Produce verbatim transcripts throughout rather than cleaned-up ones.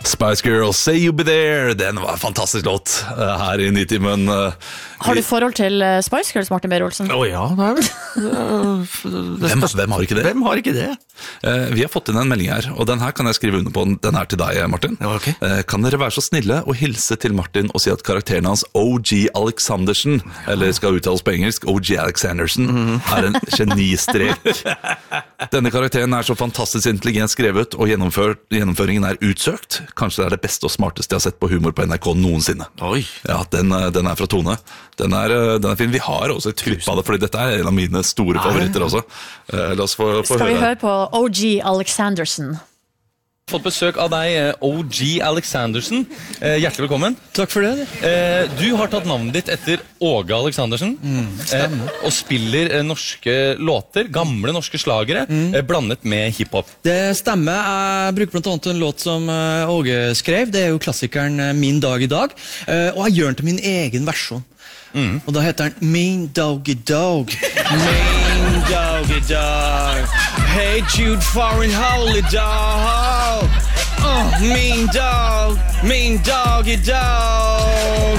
Spice Girls, Say You Be There. Den var en fantastisk låt uh, her i Nitimen. Uh, har du forhold til uh, Spice Girls, Martin Beyer-Olsen? Å oh, ja, det er vel det hvem, hvem har ikke det? Hvem har ikke det? Uh, vi har fått inn en melding her, og den her kan jeg skrive under på. Den er til deg, Martin. Ja, okay. uh, Kan dere være så snille og hilse til Martin og si at karakteren hans O G Alexandersen, ja. eller skal uttales på engelsk, O G Alexandersen, mm. er en genistrek. Denne karakteren er så fantastisk intelligent skrevet, og gjennomføringen er utsøkt. Kanskje det er det beste og smarteste jeg har sett på humor på N R K noensinne. Oi. Ja, den, den er fra Tone. Den er, den er fin. Vi har også et klipp av det, fordi dette er en av mine store favoritter også. Uh, la oss få, få Skal høre. vi høre på O G Alexandersen? Fått besøk av deg, O G Alexandersen. Eh, hjertelig velkommen. Takk for det. Eh, du har tatt navnet ditt etter Åge Alexandersen, mm, eh, og spiller eh, norske låter, gamle norske slagere, mm. eh, blandet med hiphop. Det stemmer. Jeg bruker blant annet en låt som uh, Åge skrev. Det er jo klassikeren uh, Min dag i dag. Uh, og jeg gjør den til min egen versjon. Mm. Og da heter den Min dog i dog. Min dog i dog. Hey Jude foreign holy dog. Oh, min dog. Min dog i dog.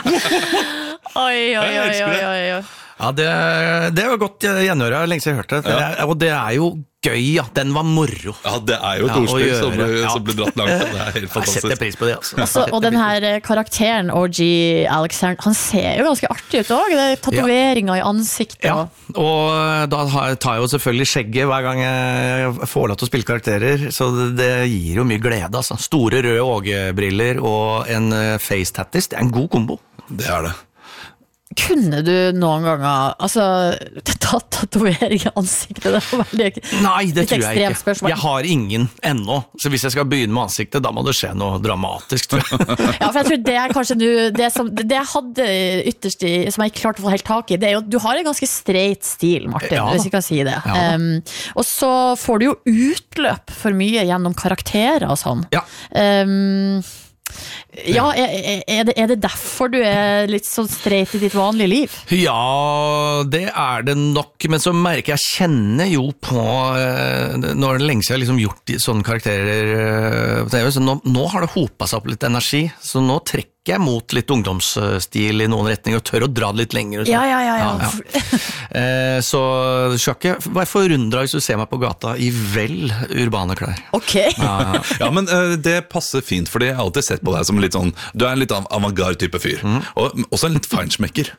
Oi, oi, oi, oi, oi. Ja, det, det var godt gjenhøre, lenge siden jeg hørte det. Ja. Og det er jo gøy, ja. Den var moro. Ja, det er jo et ja, ordspill som, ja. som blir dratt langt. Det er helt fantastisk. Jeg setter pris på det, altså. altså og den her karakteren, O G Alexander, han ser jo ganske artig ut også. Det er tatoveringer ja. i ansiktet. Ja, og da tar jeg jo selvfølgelig skjegget hver gang jeg får lov til å spille karakterer, så det, det gir jo mye glede, altså. Store røde Åge-briller og en face-tattis, det er en god kombo. Det er det. Kunne du noen ganger altså, tatt tatovering i ansiktet? Det var veldig Nei, det tror jeg ikke. Spørsmål. Jeg har ingen ennå, så hvis jeg skal begynne med ansiktet, da må det skje noe dramatisk. Tror jeg. Ja, for jeg tror det er kanskje du, det, som, det jeg hadde ytterst i, som jeg ikke klarte å få helt tak i, det er jo, du har en ganske streit stil, Martin, ja. hvis jeg kan si det. Ja. Um, og så får du jo utløp for mye gjennom karakterer og sånn. Ja. Um, Ja, er, er, det, er det derfor du er litt sånn streit i ditt vanlige liv? Ja, det er det nok, men så merker jeg, kjenner jo på, når det lenge siden jeg har liksom gjort sånne karakterer på T V, så nå, nå har det hopet seg opp litt energi, så nå trekker jeg mot litt ungdomsstil i noen retninger, og tør å dra det litt lenger. Ja, ja, ja. ja. ja, ja. Så du skal ikke være forundret hvis du ser meg på gata i vel urbane klær. Ok. Ja, ja. ja men uh, det passer fint, fordi jeg har alltid sett på deg som litt sånn, du er en litt avantgarde type fyr, mm. og også en litt feinschmecker.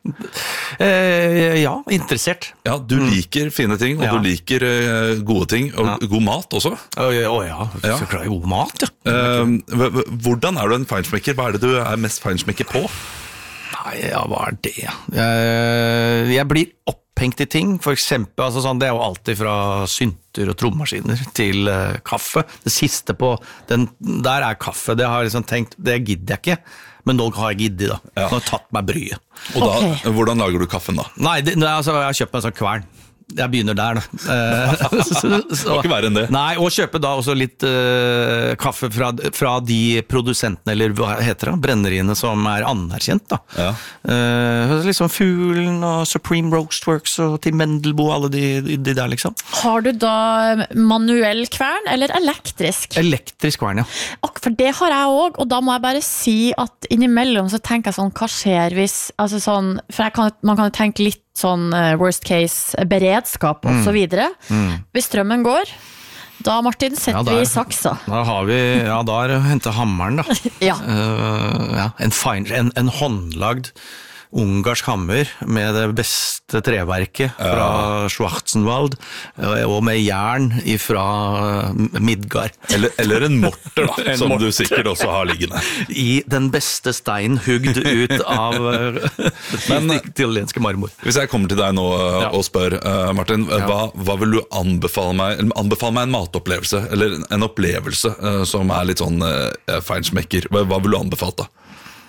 Eh, ja, interessert. Ja, du mm. liker fine ting, og ja. du liker uh, gode ting, og ja. god mat også. Å oh, oh, ja, så ja. klarer jeg god mat, ja. Uh, hvordan er du en feinschmecker? Hva er det du er mest feinschmecker på? Nei, ja, hva er det? Jeg, jeg blir opphengt i ting, for eksempel, altså sånn, det er jo alltid fra synter og trommemaskiner til uh, kaffe. Det siste på, den, der er kaffe, det har jeg liksom tenkt, det gidder jeg ikke, men nå har jeg giddet da. Ja. Nå har jeg tatt meg bryet. Og da, okay. hvordan lager du kaffen da? Nei, det, altså, jeg har kjøpt meg en sånn kvern. Jeg begynner der da. så, så, det må ikke være enn det. Nei, og kjøpe da også litt uh, kaffe fra, fra de produsentene, eller hva heter det, brenneriene som er anerkjent da. Ja. Uh, liksom Fuglen og Supreme Roastworks og Tim Mendelbo, alle de, de der liksom. Har du da manuell kvern eller elektrisk? Elektrisk kvern, ja. Og for det har jeg også, og da må jeg bare si at innimellom så tenker jeg sånn, hva skjer hvis, altså sånn, for jeg kan, man kan jo tenke litt sånn worst case beredskap og mm. så videre. Mm. Hvis strømmen går, da Martin setter ja, der, vi i saksa. Da har vi, ja, da er det hentet hammeren da. ja. Uh, ja, en, fine, en, en håndlagd ungarsk hammer med det beste treverket fra ja. Schwarzenwald og med jern fra Midgard. Eller, eller en morter da, en som morter. Du sikkert også har liggende. I den beste stein hugd ut av den italienske marmor. Hvis jeg kommer til deg nå ja. og spør, uh, Martin, ja. hva, hva vil du anbefale meg? Anbefale meg en matopplevelse, eller en opplevelse uh, som er litt sånn uh, feinschmecker. Hva, hva vil du anbefale da?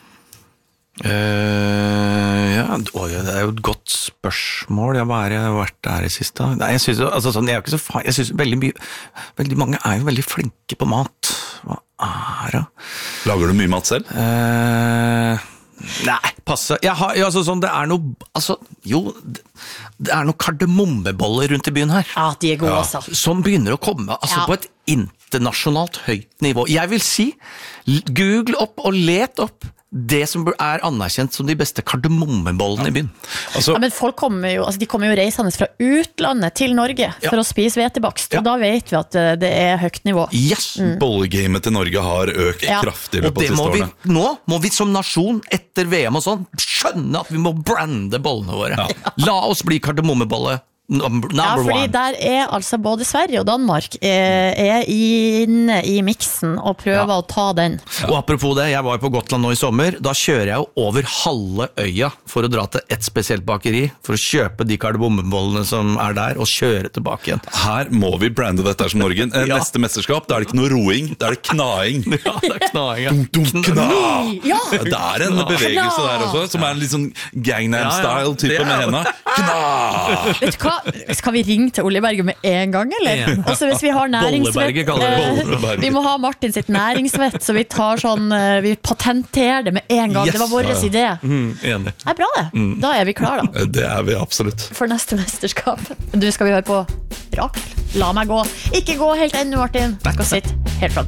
Uh, ja, å, det er jo et godt spørsmål. Jeg har bare vært der i siste. Nei, jeg synes, altså, sånn, jeg er ikke så feil. Jeg synes veldig mye, veldig mange er jo veldig flinke på mat. Hva er det? Lager du mye mat selv? Uh, nei, passe. Jeg har, jo, altså, sånn, det er noe, altså, jo, det er noen kardemommeboller rundt i byen her. Ja, de er gode, ja. altså. Som begynner å komme, altså, ja. på et int internasjonalt høyt nivå. Jeg vil si, google opp og let opp det som er anerkjent som de beste kardemommebollene i byen. Altså, Ja, men folk kommer jo, altså de kommer jo reisende fra utlandet til Norge for Ja. å spise hvetebakst, Ja. og da vet vi at eh, det er høyt nivå. Yes! bollegamet til Norge har økt Ja. kraftig i Og løpet det av må siste vi, årene. nå må vi som nasjon, etter V M og sånn, skjønne at vi må brande bollene våre. La oss bli kardemommebolle number, Ja, number fordi one. der er altså både Sverige og Danmark er, er inne i miksen og prøver å ta den. Og apropos det, jeg var jo på Gotland nå i sommer, da kjører jeg jo over halve øya for å dra til et spesielt bakeri, for å kjøpe de kardemommebollene som er der, og kjøre tilbake igjen. Her må vi brande dette her som Norge. Eh, Ja. Neste mesterskap, da er det ikke noe roing, da er det knaing. Ja, det er knaing. Kna! Ja! Ja, det er en bevegelse der også, som er en litt sånn Gangnam-style type Det er- med hendene. Kna! Vet du hva? Skal vi ringe til Olli Berge med en gang, eller? Ja. Og så hvis vi har næringsvett Bolleberget kaller det eh, Bolleberget. Vi må ha Martin sitt næringsvett, så vi tar sånn eh, vi patenterer det med en gang. Yes. Det var vår idé. Mm, enig. Det er bra det. Da er vi klar da Det er vi absolutt. for neste mesterskap. Du, skal vi høre på Rakel? La meg gå. Ikke gå helt ennå, Martin. Skal sitte helt fram.